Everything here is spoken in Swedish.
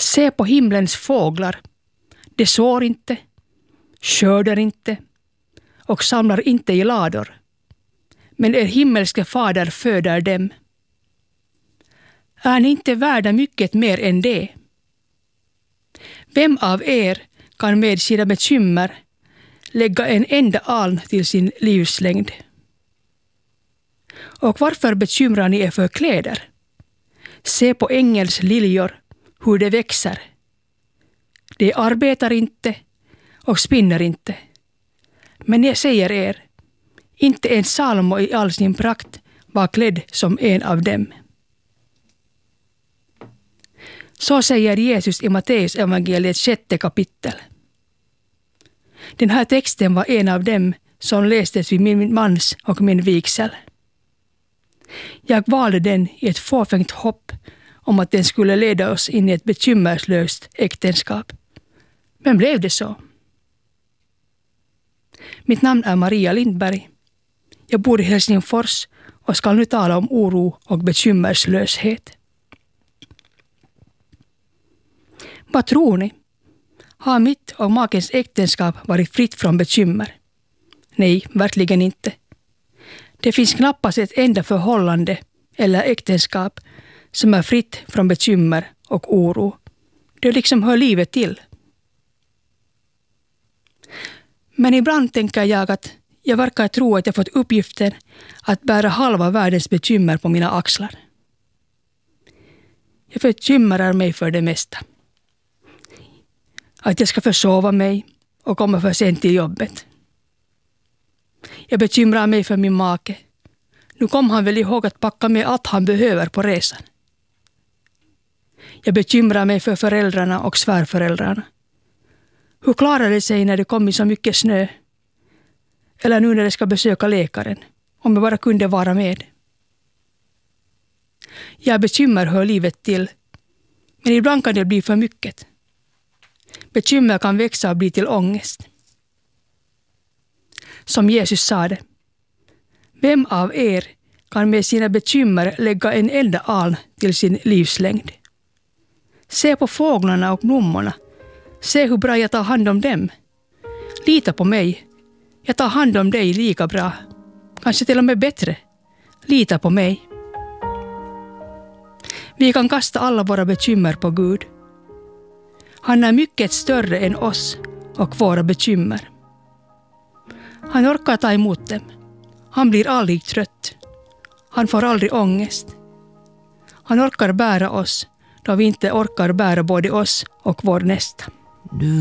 Se på himlens fåglar. De sår inte, skördar inte och samlar inte i lador. Men er himmelske fader föder dem. Är ni inte värda mycket mer än det? Vem av er kan med sina bekymmer lägga en enda aln till sin livslängd? Och varför bekymrar ni er för kläder? Se på ängels liljor, hur de växer. De arbetar inte och spinner inte. Men jag säger er, inte en Salomo i all sin prakt var klädd som en av dem. Så säger Jesus i Matteus evangeliets 6:e kapitel. Den här texten var en av dem som lästes vid min mans och min vigsel. Jag valde den i ett fåfängt hopp om att den skulle leda oss in i ett bekymmerslöst äktenskap. Men blev det så? Mitt namn är Maria Lindberg. Jag bor i Helsingfors och ska nu tala om oro och bekymmerslöshet. Vad tror ni? Har mitt och makens äktenskap varit fritt från bekymmer? Nej, verkligen inte. Det finns knappast ett enda förhållande eller äktenskap som är fritt från bekymmer och oro. Det liksom hör livet till. Men ibland tänker jag att jag verkar tro att jag fått uppgiften att bära halva världens bekymmer på mina axlar. Jag bekymrar mig för det mesta. Att jag ska försova mig och komma för sent till jobbet. Jag bekymrar mig för min make. Nu kom han väl ihåg att packa med allt han behöver på resan. Jag bekymrar mig för föräldrarna och svärföräldrarna. Hur klarar det sig när det kommer så mycket snö? Eller nu när de ska besöka läkaren, om jag bara kunde vara med. Ja, bekymmer hör livet till, men ibland kan det bli för mycket. Bekymmer kan växa och bli till ångest. Som Jesus sa det. Vem av er kan med sina bekymmer lägga en enda aln till sin livslängd? Se på fåglarna och blommorna. Se hur bra jag tar hand om dem. Lita på mig. Jag tar hand om dig lika bra. Kanske till och med bättre. Lita på mig. Vi kan kasta alla våra bekymmer på Gud. Han är mycket större än oss och våra bekymmer. Han orkar ta emot dem. Han blir aldrig trött. Han får aldrig ångest. Han orkar bära oss då vi inte orkar bära både oss och vår nästa.